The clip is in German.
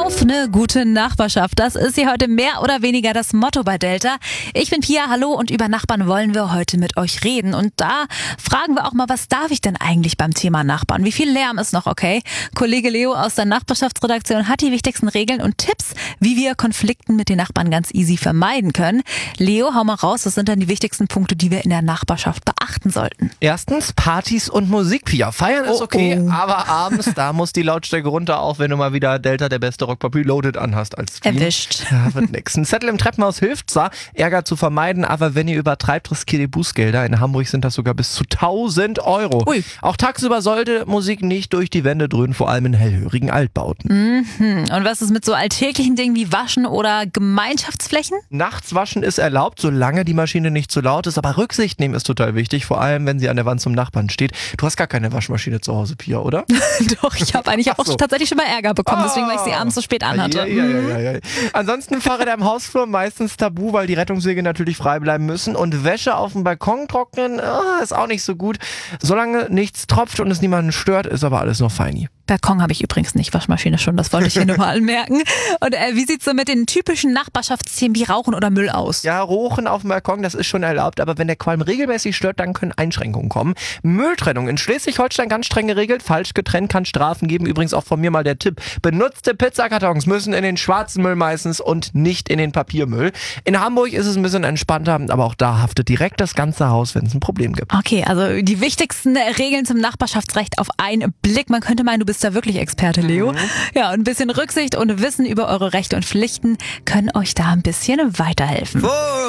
Auf eine gute Nachbarschaft. Das ist hier heute mehr oder weniger das Motto bei Delta. Ich bin Pia, hallo, und über Nachbarn wollen wir heute mit euch reden. Und da fragen wir auch mal, was darf ich denn eigentlich beim Thema Nachbarn? Wie viel Lärm ist noch okay? Kollege Leo aus der Nachbarschaftsredaktion hat die wichtigsten Regeln und Tipps, wie wir Konflikten mit den Nachbarn ganz easy vermeiden können. Leo, hau mal raus, was sind denn die wichtigsten Punkte, die wir in der Nachbarschaft beachten sollten? Erstens, Partys und Musik, Pia. Feiern ist okay, aber abends, da muss die Lautstärke runter, auch wenn du mal wieder Delta, der beste Rock-Pop Reloaded anhast als Stream. Erwischt. Ja, wird nix. Ein Zettel im Treppenhaus hilft zwar, Ärger zu vermeiden, aber wenn ihr übertreibt, riskiert ihr Bußgelder. In Hamburg sind das sogar bis zu 1.000 Euro. Ui. Auch tagsüber sollte Musik nicht durch die Wände dröhnen, vor allem in hellhörigen Altbauten. Und was ist mit so alltäglichen Dingen wie Waschen oder Gemeinschaftsflächen? Nachts waschen ist erlaubt, solange die Maschine nicht zu laut ist, aber Rücksicht nehmen ist total wichtig, vor allem wenn sie an der Wand zum Nachbarn steht. Du hast gar keine Waschmaschine zu Hause, Pia, oder? Doch, ich habe auch tatsächlich schon mal Ärger bekommen, deswegen, weil ich sie abends so spät anhatte. Ja. Ansonsten Fahrräder im Hausflur meistens tabu, weil die Rettungswege natürlich frei bleiben müssen. Und Wäsche auf dem Balkon trocknen ist auch nicht so gut. Solange nichts tropft und es niemanden stört, ist aber alles noch feini. Balkon habe ich übrigens nicht, Waschmaschine schon, das wollte ich hier nur mal anmerken. Und wie sieht's so mit den typischen Nachbarschaftsthemen wie Rauchen oder Müll aus? Ja, Rochen auf dem Balkon, das ist schon erlaubt, aber wenn der Qualm regelmäßig stört, dann können Einschränkungen kommen. Mülltrennung in Schleswig-Holstein ganz streng geregelt, falsch getrennt kann Strafen geben. Übrigens auch von mir mal der Tipp, benutzte Pizzakartons müssen in den schwarzen Müll meistens und nicht in den Papiermüll. In Hamburg ist es ein bisschen entspannter, aber auch da haftet direkt das ganze Haus, wenn es ein Problem gibt. Okay, also die wichtigsten Regeln zum Nachbarschaftsrecht auf einen Blick. Man könnte meinen, du bist da wirklich Experte, Leo. Ja, und ein bisschen Rücksicht und Wissen über eure Rechte und Pflichten können euch da ein bisschen weiterhelfen.